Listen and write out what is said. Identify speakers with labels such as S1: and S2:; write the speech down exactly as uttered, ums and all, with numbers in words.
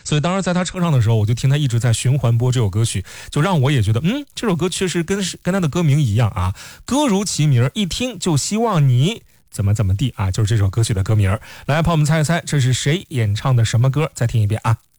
S1: 所以当时在他车上的时候，我就听他一直在循环播这首歌曲，就让我也觉得，嗯，这首歌确实跟跟他的歌名一样啊，歌如其名，一听就希望你怎么怎么地啊，就是这首歌曲的歌名。来，朋友们猜一猜，这是谁演唱的什么歌？再听一遍啊。